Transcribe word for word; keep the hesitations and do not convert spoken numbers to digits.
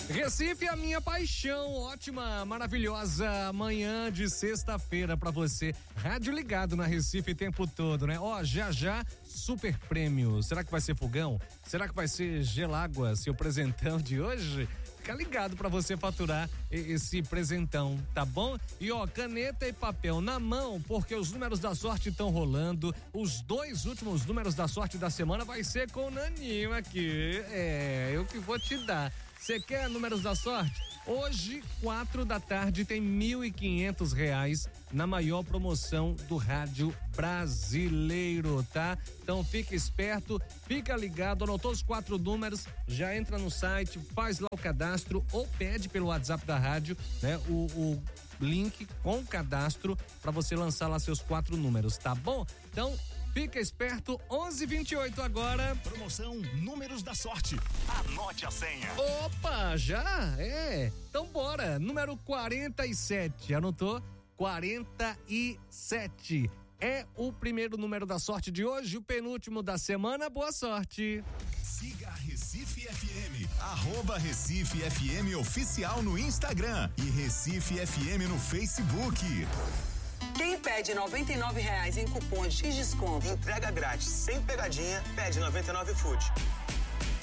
Recife, a minha paixão, ótima, maravilhosa manhã de sexta-feira pra você. Rádio ligado na Recife o tempo todo, né? Ó, já já, super prêmio. Será que vai ser fogão? Será que vai ser Gelágua, seu presentão de hoje? Fica ligado pra você faturar esse presentão, tá bom? E ó, caneta e papel na mão, porque os números da sorte estão rolando. Os dois últimos números da sorte da semana vai ser com o Naninho aqui. É, eu que vou te dar. Você quer números da sorte? Hoje, quatro da tarde, tem mil e quinhentos reais na maior promoção do rádio brasileiro, tá? Então fica esperto, fica ligado, anotou os quatro números, já entra no site, faz lá o cadastro ou pede pelo WhatsApp da rádio, né? O, o link com o cadastro para você lançar lá seus quatro números, tá bom? Então, fica esperto, onze e vinte e oito agora. Promoção Números da Sorte. Anote a senha. Opa, já? É. Então bora. Número quarenta e sete. Anotou? quarenta e sete. É o primeiro número da sorte de hoje, o penúltimo da semana. Boa sorte. Siga a Recife F M, arroba Recife F M Oficial no Instagram e Recife F M no Facebook. Quem pede noventa e nove reais em cupons de desconto, entrega grátis, sem pegadinha, pede noventa e nove Food.